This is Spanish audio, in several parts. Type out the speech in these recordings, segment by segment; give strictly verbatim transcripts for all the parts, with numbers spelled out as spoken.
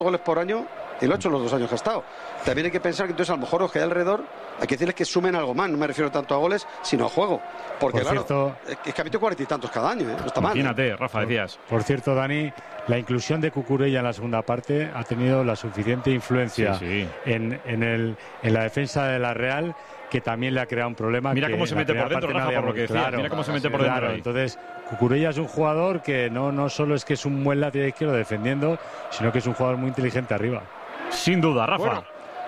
goles por año y lo ha hecho los dos años que ha estado. También hay que pensar que entonces a lo mejor los que hay alrededor hay que decirles que sumen algo más. No me refiero tanto a goles sino a juego, porque por claro, cierto, es que ha metido cuarenta y tantos cada año, ¿eh? No está mal. Imagínate, ¿eh? Rafa, decías. Por cierto, Dani, la inclusión de Cucurella en la segunda parte ha tenido la suficiente influencia sí, sí. En, en, el, en la defensa de la Real, que también le ha creado un problema. Mira que cómo se mete por dentro, Rafa, por lo que decías. Claro, Mira cómo se mete sí, por dentro claro, ahí. Entonces, Cucurella es un jugador que no, no solo es que es un buen lateral izquierdo defendiendo, sino que es un jugador muy inteligente arriba. Sin duda, Rafa. Bueno,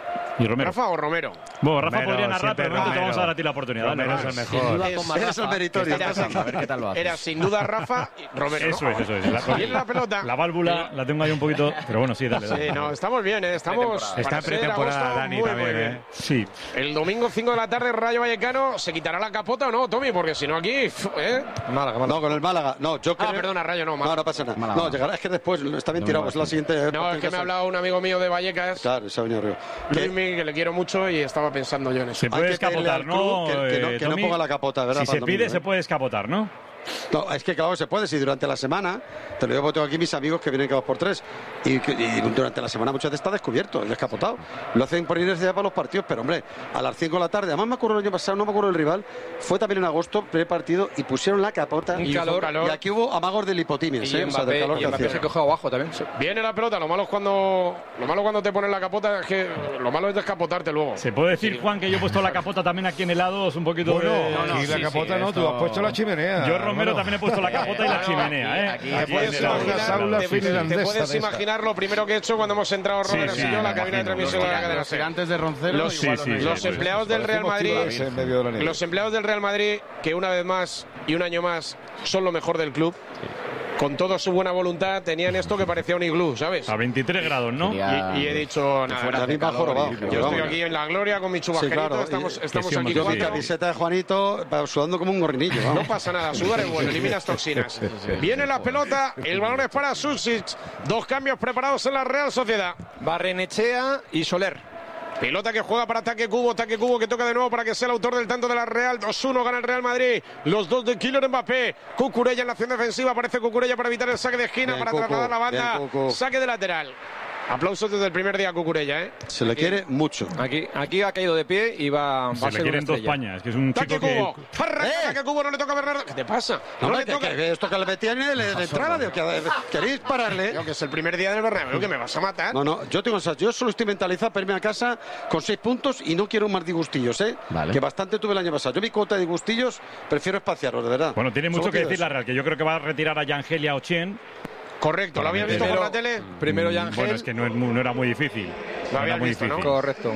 y Romero. ¿Rafa o Romero? Bueno, Rafa Romero, podría narrar, pero no te vamos a dar a ti la oportunidad. Romero Dale, es el Rafa. mejor. Es, es el meritorio. Era, A ver qué tal lo haces. era sin duda Rafa y Romero. Eso ¿no? es, eso es. La, Viene la pelota. La válvula la tengo ahí un poquito, pero bueno, sí, dale, dale. Sí, no, estamos bien, ¿eh? Estamos Está para en ser pretemporada, agosto, Dani, muy, también, muy bien. ¿eh? Sí. El domingo cinco de la tarde, Rayo Vallecano, ¿se quitará la capota o no, Tommy? Porque si no aquí, ¿eh? Málaga, Málaga. No, con el Málaga. No, yo creo... Ah, perdona, Rayo no, No, Málaga. no pasa nada. Málaga. No, llegará, es que después está bien No, tirado, no, es la siguiente. No, es que me ha hablado un amigo mío de Vallecas, Claro, se ha venido arriba. Luismi, que le quiero mucho y estaba pensando yo en eso. Se puede Hay que pedirle escapotar, al ¿no? club que- que no- eh, que no Tommy? ponga la capota, ¿verdad, Si para se el pide, domingo, se eh? puede escapotar, ¿no? No, es que claro que se puede, si durante la semana, te lo digo porque tengo aquí mis amigos que vienen cada dos por tres, y, que- y durante la semana muchas veces está descubierto, el descapotado. Lo hacen por inercia para los partidos, pero hombre, a las cinco de la tarde, además me acuerdo el año pasado, no me acuerdo el rival, fue también en agosto, primer partido, y pusieron la capota. Un y, calor. y aquí hubo amagos de lipotimias, Y ¿eh? O sea, del Mbappé, calor y que Mbappé hacía. se cogió abajo también. Viene la pelota, lo malo es cuando lo malo cuando te ponen la capota es que lo malo es descapotarte luego. ¿Se puede decir, Juan, que yo he puesto la capota también aquí en el lado? Es un poquito Bueno, de... no, no, y la sí, capota sí, no, esto- tú has puesto la chimenea. Yo, Romero, Bueno. también he puesto la capota y la No, chimenea, ¿eh? aquí- Te aquí puedes en la- imaginar, una saula te- finlandesa te puedes de esa. imaginar lo primero que he hecho cuando hemos entrado Sí, Robert sí, y yo a la me cabina de imagino. transmisión de la cadena Los SER. gigantes de Roncero. Los, Sí, sí, los sí, empleados del Real Parecemos Madrid, tiburones en medio de la nieve. los empleados del Real Madrid, que una vez más y un año más son lo mejor del club, con toda su buena voluntad, tenían esto que parecía un iglú, ¿sabes? A veintitrés grados, ¿no? Sería- Y, y he dicho, nada, fuera nada, David va jorobado. y- yo estoy Vamos. aquí en la gloria con mi chubasquerito, Sí, claro, estamos, y- estamos que sí, aquí hemos- Yo mi contigo. camiseta de Juanito, va sudando como un gorrinillo. No vamos. pasa nada, sudar es bueno, eliminas toxinas. Viene la pelota, el balón es para Susic. Dos cambios preparados en la Real Sociedad. Barrenechea y Soler. Pelota que juega para ataque Cubo, ataque Cubo que toca de nuevo para que sea el autor del tanto de la Real. dos uno gana el Real Madrid. Los dos de Kylian Mbappé. Cucurella en la acción defensiva, aparece Cucurella para evitar el saque de esquina, Bien, para Cucu, trasladar la banda. bien, Cucu. Saque de lateral. Aplausos desde el primer día a Cucurella, ¿eh? Se le quiere mucho. Aquí, aquí ha caído de pie y va, va a Se le ser quiere una en dos estrella. pañas, que es un Ataque chico que... Cubo. Arranca, ¡Eh! ataque Cubo, no le toca a Bernardo. ¿Qué te pasa? No, No, le que, toca. que esto que le metían de, de entrada, de, que, ¿queréis pararle? Yo, que es el primer día del Bernabéu, que me vas a matar. No, no, yo tengo esas, yo solo estoy mentalizado para irme a casa con seis puntos y no quiero más disgustillos, ¿eh? Vale. Que bastante tuve el año pasado. Yo mi cuota de disgustillos prefiero espaciarlos, de verdad. Bueno, tiene mucho Solo que pido decir la eso. Real, que yo creo que va a retirar a Yangelia Ochien. Correcto, ¿lo habías visto por la tele? Primero Mm, Yangel. Bueno, es que no, es muy- no era muy difícil. Lo No era habías muy visto, ¿no? difícil. Correcto.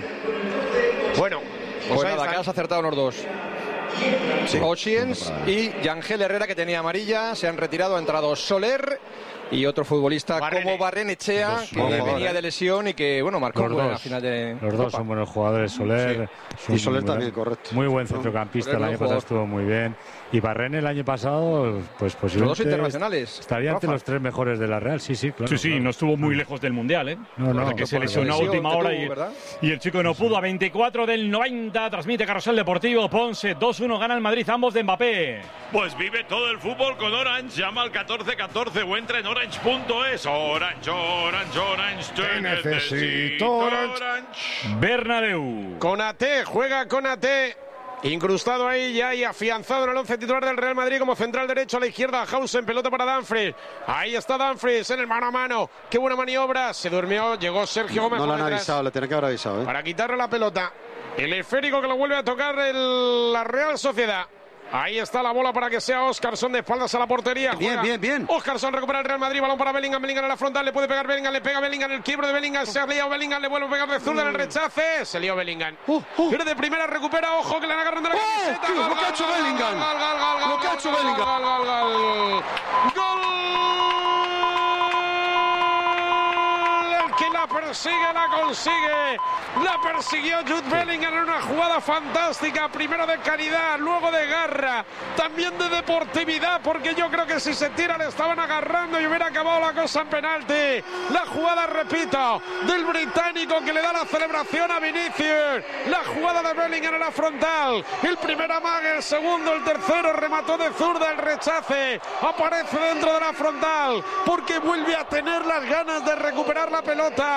Bueno, Pues pues ahí nada, están. que has acertado los dos. Ochiens y Yangel Herrera, que tenía amarilla, se han retirado. Ha entrado Soler y otro futbolista Barrene. como Barrenechea, Dos, que dos venía jugadores. de lesión y que, bueno, marcó Los un gol en la dos, final de los dos Copa. son buenos jugadores. Soler, es un Y Soler buen- también, correcto. muy buen centrocampista. Soler, El año buen pasado jugador. estuvo muy bien. Y Barrene el año pasado, pues posiblemente Los dos internacionales. estaría entre Rafa. los tres mejores de la Real. Sí, sí, claro. Sí, sí, claro. no estuvo muy lejos del Mundial, ¿eh? No, no, Parece que se por lesionó a lesión última que hora tuvo, y, ¿verdad? y el chico no pudo. A veinticuatro del noventa, transmite Carrusel Deportivo. Ponce, dos uno gana el Madrid, ambos de Mbappé. Pues vive todo el fútbol con Orange. Llama al catorce catorce o entra en orange punto es. Orange, Orange, Orange. Te, Te necesito, necesito, Orange. Orange. Bernabéu. Conate, juega Conate. Incrustado ahí ya y afianzado en el once titular del Real Madrid como central derecho a la izquierda. Hausen, pelota para Dumfries. Ahí está Dumfries en el mano a mano. Qué buena maniobra. Se durmió, llegó Sergio Gómez. No lo por han detrás avisado, le tienen que haber avisado, ¿eh? para quitarle la pelota. El esférico que lo vuelve a tocar el- la Real Sociedad. Ahí está la bola para que sea Óscarson de espaldas a la portería. Bien, Juega. bien, bien. Óscarson recupera el Real Madrid, balón para Bellingham, Bellingham en la frontal, le puede pegar Bellingham, le pega Bellingham, el quiebro de Bellingham, se ha liado Bellingham, le vuelve a pegar de zurda en el rechace, se lió Bellingham. Uh, uh. Pero de primera recupera, ojo que le han agarrado de la ¡Oh! camiseta. Tío, Gol, lo que ha gol, hecho gol, Bellingham. gol, gol, gol, gol, Lo que ha gol, hecho gol, Bellingham. Gol, gol, gol, gol. Gol. El que la ha perdido persigue, la consigue. La persiguió Jude Bellingham en una jugada fantástica. Primero de calidad, luego de garra, también de deportividad, porque yo creo que si se tira le estaban agarrando y hubiera acabado la cosa en penalti. La jugada, repito, del británico que le da la celebración a Vinicius. La jugada de Bellingham en la frontal. El primer amague, el segundo, el tercero, remató de zurda, el rechace. Aparece dentro de la frontal porque vuelve a tener las ganas de recuperar la pelota.